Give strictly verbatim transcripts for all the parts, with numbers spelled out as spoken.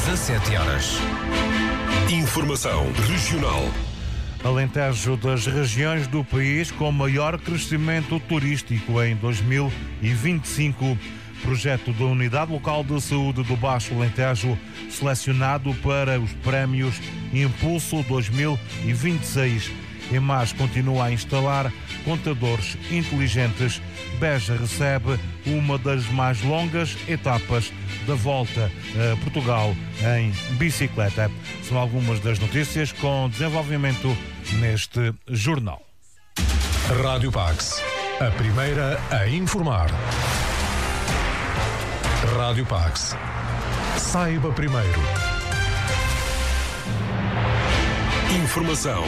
dezassete horas. Informação regional. Alentejo das regiões do país com maior crescimento turístico em dois mil e vinte e cinco. Projeto da Unidade Local de Saúde do Baixo Alentejo, selecionado para os prémios Impulso dois mil e vinte e seis. EMAS continua a instalar contadores inteligentes. Beja recebe uma das mais longas etapas da volta a Portugal em bicicleta. São algumas das notícias com desenvolvimento neste jornal. Rádio Pax, a primeira a informar. Rádio Pax. Saiba primeiro. Informação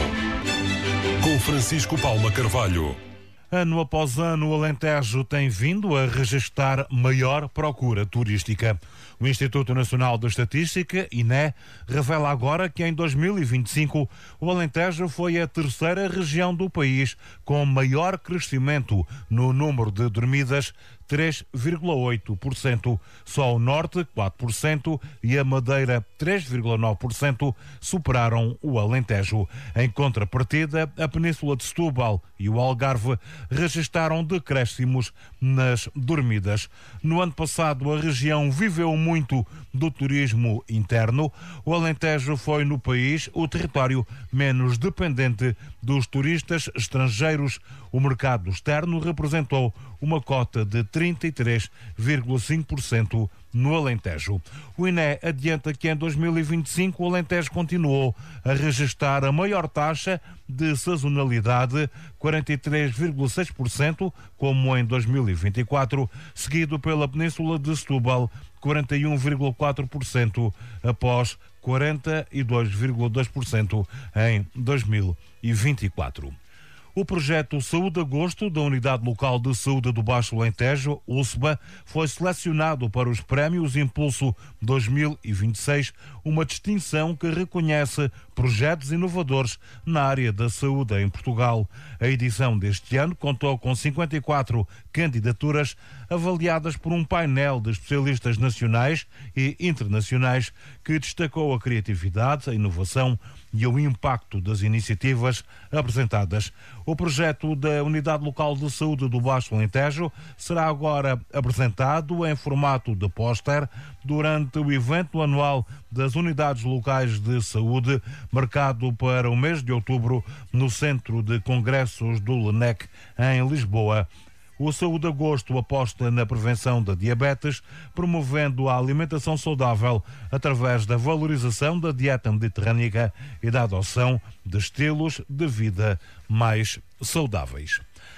com Francisco Paula Carvalho. Ano após ano, o Alentejo tem vindo a registrar maior procura turística. O Instituto Nacional de Estatística, I N E, revela agora que em dois mil e vinte e cinco o Alentejo foi a terceira região do país com maior crescimento no número de dormidas, três vírgula oito por cento. Só o Norte, quatro por cento, e a Madeira, três vírgula nove por cento, superaram o Alentejo. Em contrapartida, a Península de Setúbal e o Algarve registaram decréscimos nas dormidas. No ano passado, a região viveu muito do turismo interno. O Alentejo foi no país o território menos dependente dos turistas estrangeiros. O mercado externo representou uma cota de trinta e três vírgula cinco por cento no Alentejo. O I N E adianta que em dois mil e vinte e cinco o Alentejo continuou a registrar a maior taxa de sazonalidade, quarenta e três vírgula seis por cento, como em dois mil e vinte e quatro, seguido pela Península de Setúbal, quarenta e um vírgula quatro por cento, após quarenta e dois vírgula dois por cento em dois mil e vinte e quatro. O projeto Saúde Agosto da Unidade Local de Saúde do Baixo Alentejo, U S B A, foi selecionado para os prémios Impulso dois mil e vinte e seis, uma distinção que reconhece projetos inovadores na área da saúde em Portugal. A edição deste ano contou com cinquenta e quatro candidaturas avaliadas por um painel de especialistas nacionais e internacionais que destacou a criatividade, a inovação e o impacto das iniciativas apresentadas. O projeto da Unidade Local de Saúde do Baixo Alentejo será agora apresentado em formato de póster durante o evento anual das Unidades Locais de Saúde, marcado para o mês de outubro no Centro de Congressos do LENEC, em Lisboa. O Saúde Agosto aposta na prevenção da diabetes, promovendo a alimentação saudável através da valorização da dieta mediterrânica e da adoção de estilos de vida mais saudáveis.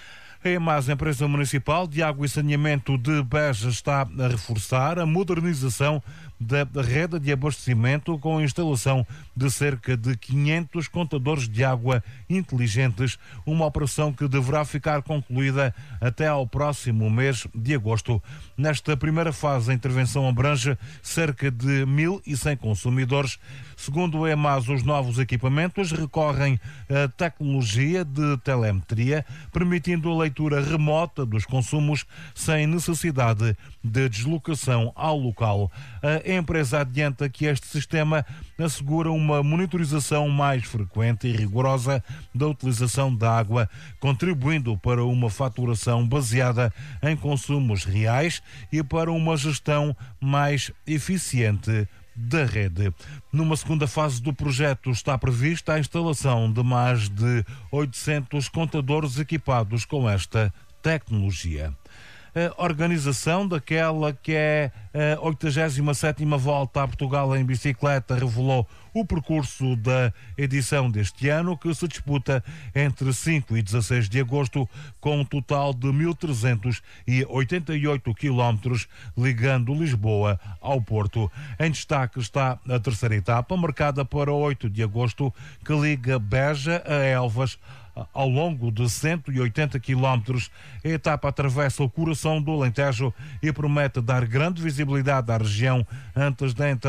A EMAS, empresa municipal de água e saneamento de Beja, está a reforçar a modernização da rede de abastecimento com a instalação de cerca de quinhentos contadores de água inteligentes, uma operação que deverá ficar concluída até ao próximo mês de agosto. Nesta primeira fase, a intervenção abrange cerca de mil e cem consumidores. Segundo a EMAS, os novos equipamentos recorrem à tecnologia de telemetria, permitindo a leitura remota dos consumos sem necessidade de deslocação ao local. A empresa adianta que este sistema assegura uma monitorização mais frequente e rigorosa da utilização da água, contribuindo para uma faturação baseada em consumos reais e para uma gestão mais eficiente da rede. Numa segunda fase do projeto está prevista a instalação de mais de oitocentos contadores equipados com esta tecnologia. A organização daquela que é a oitagésima sétima Volta a Portugal em bicicleta revelou o percurso da edição deste ano, que se disputa entre cinco e dezasseis de agosto, com um total de mil trezentos e oitenta e oito quilómetros, ligando Lisboa ao Porto. Em destaque está a terceira etapa, marcada para oito de agosto, que liga Beja a Elvas. Ao longo de cento e oitenta quilómetros, a etapa atravessa o coração do Alentejo e promete dar grande visibilidade à região antes da entrada